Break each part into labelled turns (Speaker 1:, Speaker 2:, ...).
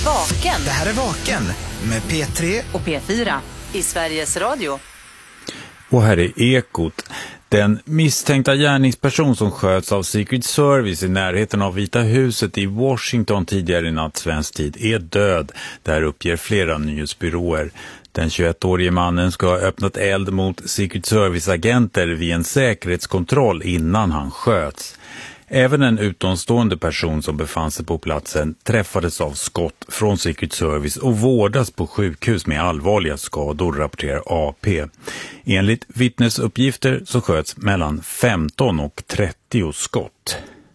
Speaker 1: Vaken.
Speaker 2: Det här är Vaken med P3
Speaker 1: och P4 i Sveriges Radio.
Speaker 3: Och här är Ekot. Den misstänkta gärningsperson som sköts av Secret Service i närheten av Vita huset i Washington tidigare i natt svensk tid är död. Där uppger flera nyhetsbyråer. Den 21-årige mannen ska ha öppnat eld mot Secret Service-agenter vid en säkerhetskontroll innan han sköts. Även en utomstående person som befann sig på platsen träffades av skott från Secret Service och vårdas på sjukhus med allvarliga skador, rapporterar AP. Enligt vittnesuppgifter så sköts mellan 15 och 30 skott.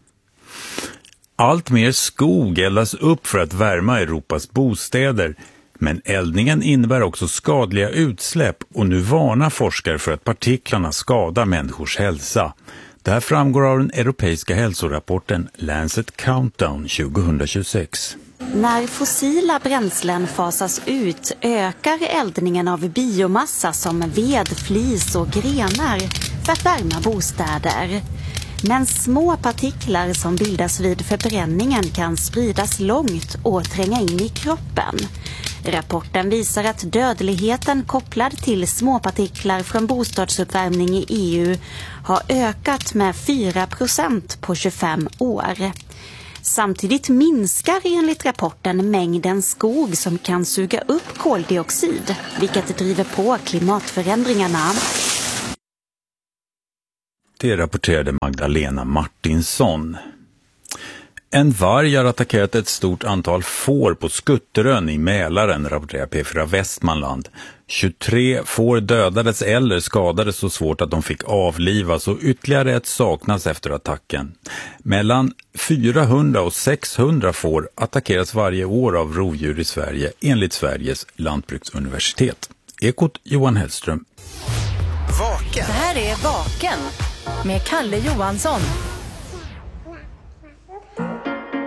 Speaker 3: Allt mer skog eldas upp för att värma Europas bostäder. Men eldningen innebär också skadliga utsläpp och nu varnar forskare för att partiklarna skadar människors hälsa. Det här framgår av den europeiska hälsorapporten Lancet Countdown 2026.
Speaker 4: När fossila bränslen fasas ut ökar eldningen av biomassa som ved, flis och grenar för att värma bostäder. Men små partiklar som bildas vid förbränningen kan spridas långt och tränga in i kroppen. Rapporten visar att dödligheten kopplad till småpartiklar från bostadsuppvärmning i EU har ökat med 4% på 25 år. Samtidigt minskar enligt rapporten mängden skog som kan suga upp koldioxid, vilket driver på klimatförändringarna.
Speaker 3: Det rapporterade Magdalena Martinsson. En varg har attackerat ett stort antal får på Skutterön i Mälaren, rapporterar P4 Västmanland. 23 får dödades eller skadades så svårt att de fick avlivas och ytterligare ett saknas efter attacken. Mellan 400 och 600 får attackeras varje år av rovdjur i Sverige enligt Sveriges lantbruksuniversitet. Ekot Johan Hellström.
Speaker 2: Vaken.
Speaker 1: Det här är Vaken med Kalle Johansson.